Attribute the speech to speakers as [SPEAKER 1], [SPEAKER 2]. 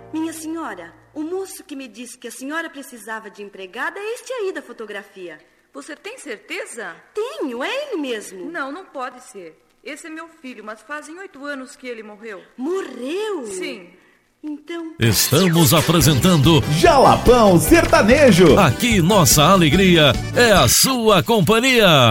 [SPEAKER 1] Minha senhora, o moço que me disse que a senhora precisava de empregada é este aí da fotografia.
[SPEAKER 2] Você tem certeza?
[SPEAKER 1] Tenho, é ele mesmo.
[SPEAKER 2] Não, não pode ser. Esse é meu filho, mas fazem 8 anos que ele morreu.
[SPEAKER 1] Morreu?
[SPEAKER 2] Sim.
[SPEAKER 1] Então...
[SPEAKER 3] Estamos apresentando
[SPEAKER 4] Jalapão Sertanejo.
[SPEAKER 3] Aqui nossa alegria é a sua companhia.